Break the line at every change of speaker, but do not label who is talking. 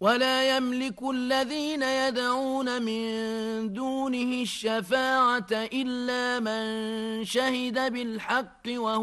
ولا يملك الذين يدعون من دونه الشفاعة إلا من شهد بالحق وهو